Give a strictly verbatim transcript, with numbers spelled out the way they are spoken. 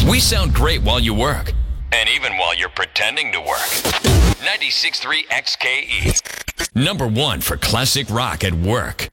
We sound great while you work, and even while you're pretending to work. ninety-six point three X K E. Number one for classic rock at work.